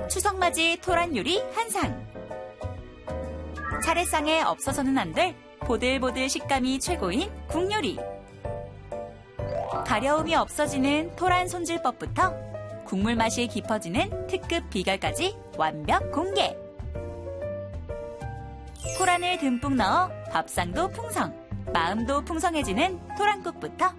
추석맞이 토란 요리 한상. 차례상에 없어서는 안 될 보들보들 식감이 최고인 국요리. 가려움이 없어지는 토란 손질법부터 국물 맛이 깊어지는 특급 비결까지 완벽 공개. 토란을 듬뿍 넣어 밥상도 풍성, 마음도 풍성해지는 토란국부터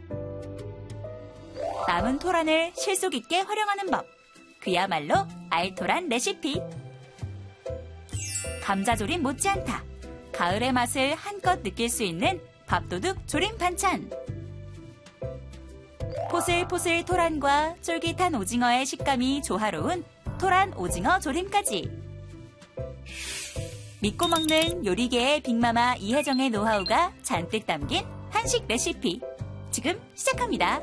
남은 토란을 실속 있게 활용하는 법. 그야말로 알토란 레시피. 감자조림 못지않다. 가을의 맛을 한껏 느낄 수 있는 밥도둑 조림 반찬. 포슬포슬 토란과 쫄깃한 오징어의 식감이 조화로운 토란 오징어 조림까지. 믿고 먹는 요리계의 빅마마 이혜정의 노하우가 잔뜩 담긴 한식 레시피. 지금 시작합니다.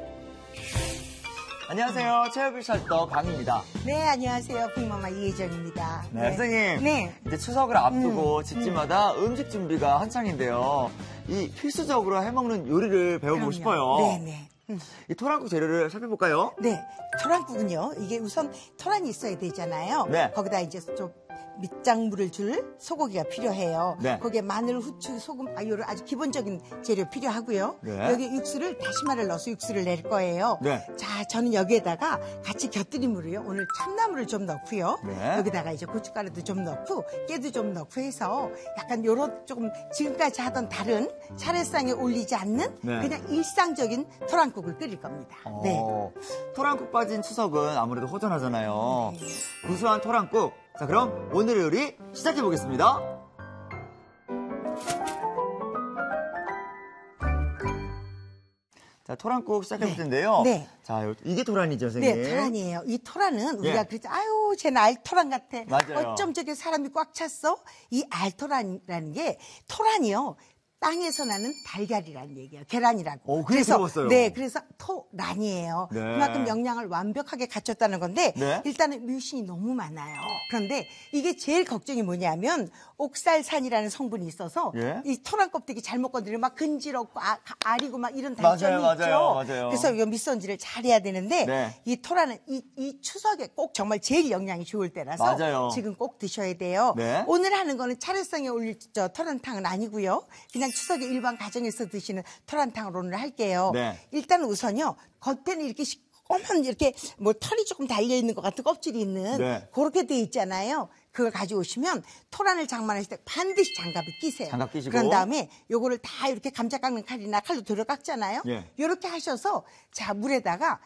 안녕하세요. 체육일찰떡 강입니다. 네, 안녕하세요. 빅마마 이혜정입니다. 네, 선생님. 네. 이제 추석을 앞두고 집집마다 음식 준비가 한창인데요. 이 필수적으로 해먹는 요리를 배워보고 싶어요. 네네. 이 토란국 재료를 살펴볼까요? 네. 토란국은요, 이게 우선 토란이 있어야 되잖아요. 네. 거기다 이제 좀 밑장물을 줄 소고기가 필요해요. 네. 거기에 마늘, 후추, 소금, 이런 아주 기본적인 재료 필요하고요. 네. 여기 육수를 다시마를 넣어서 육수를 낼 거예요. 네. 자, 저는 여기에다가 같이 곁들임으로요. 오늘 참나물을 좀 넣고요. 네. 여기다가 이제 고춧가루도 좀 넣고 깨도 좀 넣고 해서 약간 요런 조금 지금까지 하던 다른 차례상에 올리지 않는 네. 그냥 일상적인 토란국을 끓일 겁니다. 네. 토란국 빠진 추석은 아무래도 허전하잖아요. 네. 구수한 토란국. 자, 그럼 오늘의 요리 시작해 보겠습니다. 자, 토란국 시작해 볼 텐데요. 네. 자, 이게 토란이죠, 선생님? 네, 토란이에요. 이 토란은 예. 우리가 그랬죠. 아유, 쟤는 알토란 같아. 맞아요. 어쩜 저게 사람이 꽉 찼어? 이 알토란이라는 게 토란이요. 땅에서 나는 달걀이라는 얘기예요. 계란이라고. 그래서 들어봤어요. 네, 그래서 토란이에요. 네. 그만큼 영양을 완벽하게 갖췄다는 건데 네. 일단은 뮤신이 너무 많아요. 그런데 이게 제일 걱정이 뭐냐면 옥살산이라는 성분이 있어서 예? 이 토란 껍데기 잘못 건드리면 막 근지럽고 아리고 막 이런 단점이 맞아요, 있죠. 맞아요. 그래서 이거 밑손질을 잘해야 되는데 네. 이 토란은 이 추석에 꼭 정말 제일 영양이 좋을 때라서 맞아요. 지금 꼭 드셔야 돼요. 네. 오늘 하는 거는 차례상에 올릴 토란탕은 아니고요. 그냥 추석에 일반 가정에서 드시는 토란탕으로 오늘 할게요. 네. 일단 우선요. 겉에는 이렇게 검은 이렇게 뭐 털이 조금 달려 있는 것 같은 껍질이 있는 네. 그렇게 돼 있잖아요. 그걸 가져오시면 토란을 장만하실 때 반드시 장갑을 끼세요. 장갑 끼시고. 그런 다음에 요거를 다 이렇게 감자 깎는 칼이나 칼로 들어 깎잖아요. 예. 이렇게 하셔서 자 물에다가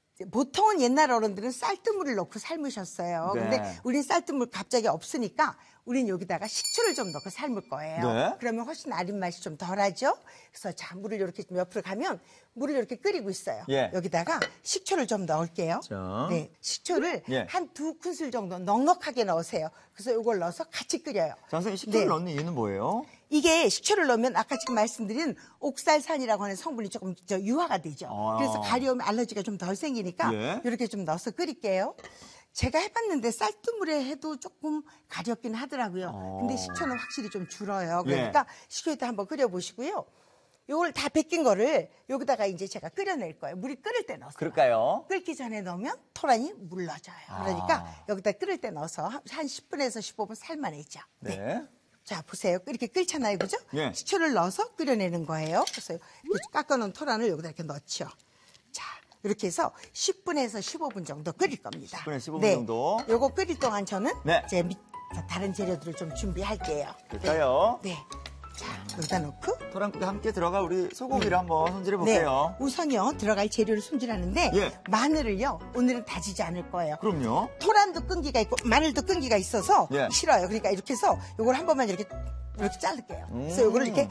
보통은 옛날 어른들은 쌀뜨물을 넣고 삶으셨어요. 네. 근데 우린 쌀뜨물 갑자기 없으니까 우린 여기다가 식초를 좀 넣고 삶을 거예요. 네. 그러면 훨씬 아린 맛이 좀 덜하죠. 그래서 자 물을 이렇게 좀 옆으로 가면 물을 이렇게 끓이고 있어요. 예. 여기다가 식초를 좀 넣을게요. 자. 네, 식초를 예. 한 2큰술 정도 넉넉하게 넣으세요. 그래서 이걸 넣어서 같이 끓여요. 자, 선생님 식초를 네. 넣는 이유는 뭐예요? 이게 식초를 넣으면 아까 지금 말씀드린 옥살산이라고 하는 성분이 조금 유화가 되죠. 아. 그래서 가려움 알러지가 좀 덜 생기니까 예. 이렇게 좀 넣어서 끓일게요. 제가 해봤는데 쌀뜨물에 해도 조금 가렵긴 하더라고요. 근데 식초는 확실히 좀 줄어요. 그러니까 식초에다 한번 끓여보시고요. 요걸 다 벗긴 거를 여기다가 이제 제가 끓여낼 거예요. 물이 끓을 때 넣어서. 그럴까요? 끓기 전에 넣으면 토란이 물러져요. 그러니까 여기다 끓을 때 넣어서 한 10분에서 15분 삶아내죠. 네. 자, 보세요. 이렇게 끓잖아요. 그죠? 예. 식초를 넣어서 끓여내는 거예요. 그래서 이렇게 깎아놓은 토란을 여기다 이렇게 넣죠. 자, 이렇게 해서 10분에서 15분 정도 끓일 겁니다. 10분에서 15분 네. 정도. 요거 끓일 동안 저는 네. 제 다른 재료들을 좀 준비할게요. 그럴까요? 네. 자, 여기다 넣고. 토란국에 함께 들어갈 우리 소고기를 한번 손질해 볼게요. 네. 우선요, 들어갈 재료를 손질하는데 예. 마늘을요, 오늘은 다지지 않을 거예요. 그럼요. 토란도 끈기가 있고 마늘도 끈기가 있어서 예. 싫어요. 그러니까 이렇게 해서 요걸 한 번만 이렇게 자를게요. 그래서 요거를 이렇게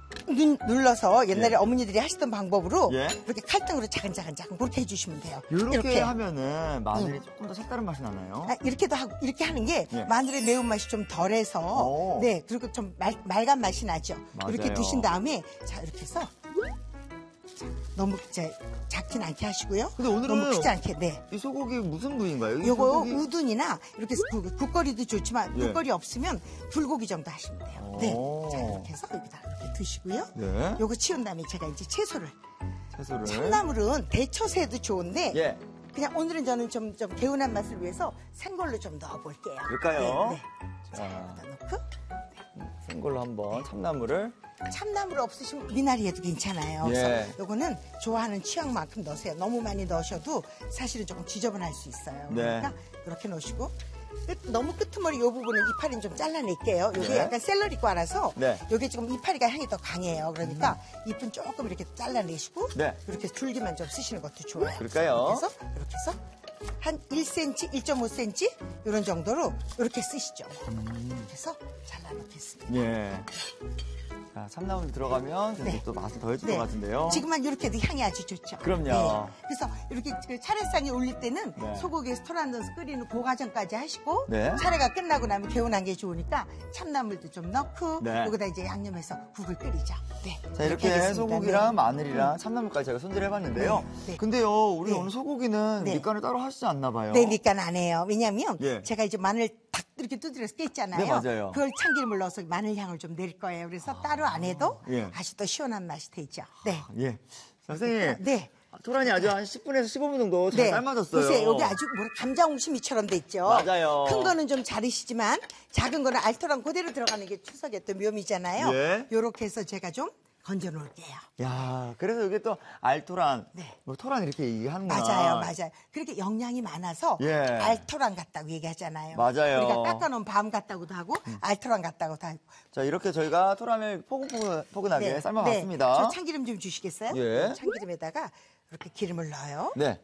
눌러서 옛날에 예. 어머니들이 하시던 방법으로 예. 이렇게 칼등으로 작은 그렇게 해주시면 돼요. 이렇게 하면은 마늘이 조금 더 색다른 맛이 나나요? 이렇게도 하고 이렇게 하는 게 예. 마늘의 매운맛이 좀 덜해서 오. 네 그리고 좀 말간 맛이 나죠. 맞아요. 이렇게 두신 다음에 자 이렇게 해서 자, 너무 작진 않게 하시고요. 근데 오늘은 너무 크지 않게 네. 이 소고기 무슨 부위인가요? 이 요거 소고기... 우둔이나 이렇게 국거리도 좋지만 예. 국거리 없으면 불고기 정도 하시면 돼요. 네. 오. 자 이렇게 해서 여기다 이렇게 두시고요. 네. 요거 치운 다음에 제가 이제 채소를 채소를. 참나물은 데쳐서 해도 좋은데 예. 그냥 오늘은 저는 좀 개운한 맛을 위해서 생걸로 좀 넣어볼게요. 그럴까요? 네. 자, 자. 여기다 넣고. 생걸로 한번 참나물을. 참나물 없으시면 미나리에도 괜찮아요. 예. 그래서 요거는 좋아하는 취향만큼 넣으세요. 너무 많이 넣으셔도 사실은 조금 지저분할 수 있어요. 네. 그러니까 이렇게 넣으시고 너무 끄트머리 이 부분은 이파리는 좀 잘라낼게요. 이게 네. 약간 샐러리과라서 네. 이게 지금 이파리가 향이 더 강해요. 그러니까 잎은 조금 이렇게 잘라내시고 네. 이렇게 줄기만 좀 쓰시는 것도 좋아요. 그럴까요? 이렇게 해서 한 1cm, 1.5cm 이런 정도로 이렇게 쓰시죠. 이렇게 해서 잘라놓겠습니다. 예. 자, 참나물 들어가면 굉장히 네. 또 맛을 더해줄 것 같은데요. 지금만 이렇게 해도 향이 아주 좋죠. 그럼요. 네. 그래서 이렇게 그 차례상에 올릴 때는 네. 소고기에 토란 넣어서 끓이는 그 과정까지 하시고 네. 차례가 끝나고 나면 개운한 게 좋으니까 참나물도 좀 넣고 네. 여기다 이제 양념해서 국을 끓이죠. 네. 자, 이렇게 하겠습니다. 소고기랑 네. 마늘이랑 참나물까지 제가 손질해봤는데요. 네, 네. 근데요, 우리 네. 오늘 소고기는 네. 밑간을 따로 하시지 않나 봐요. 네, 밑간 안 해요. 왜냐면 예. 제가 이제 마늘 딱 이렇게 두드려서 깼잖아요. 네, 맞아요. 그걸 참기름을 넣어서 마늘 향을 좀 낼 거예요. 그래서 따로 안 해도 예. 아주 또 시원한 맛이 되죠. 네. 예. 자, 선생님. 네. 토란이 아주 한 10분에서 15분 정도 잘 삶아졌어요. 보세요. 여기 아주 감자 옹심이처럼 돼 있죠. 맞아요. 큰 거는 좀 자르시지만 작은 거는 알토랑 그대로 들어가는 게 추석의 또 묘미잖아요. 예. 요렇게 해서 제가 좀 건져 놓을게요. 야, 그래서 이게 또 알토란, 네. 뭐 토란 이렇게 얘기하는구나. 맞아요. 그렇게 영양이 많아서 예. 알토란 같다고 얘기하잖아요. 맞아요. 우리가 깎아놓은 밤 같다고도 하고 알토란 같다고도 하고. 자, 이렇게 저희가 토란을 포근하게 삶아봤습니다. 저 참기름 좀 주시겠어요? 예. 참기름에다가 이렇게 기름을 넣어요. 네.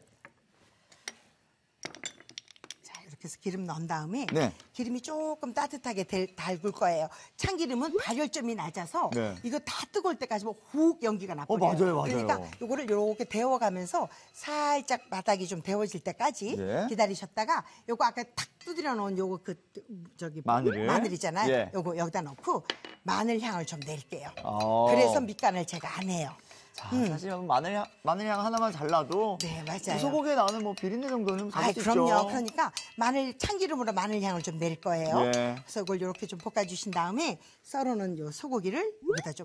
자, 이렇게 해서 기름 넣은 다음에 네. 기름이 조금 따뜻하게 달굴 거예요. 참기름은 발열점이 낮아서 네. 이거 다 뜨거울 때까지 훅 연기가 나버려요. 맞아요. 그러니까 이거를 이렇게 데워가면서 살짝 바닥이 좀 데워질 때까지 예. 기다리셨다가 요거 아까 탁 두드려 놓은 요거 마늘이잖아요. 예. 요거 여기다 넣고 마늘 향을 좀 낼게요. 그래서 그래서 밑간을 제가 안 해요. 자, 사실 마늘향 하나만 잘라도 네, 맞아요. 소고기에 나오는 뭐 비린내 정도는 잡을 수 있죠. 그럼요. 그러니까 참기름으로 마늘 향을 좀 낼 거예요. 예. 그래서 이걸 이렇게 좀 볶아주신 다음에 썰어놓은 요 소고기를 여기다 좀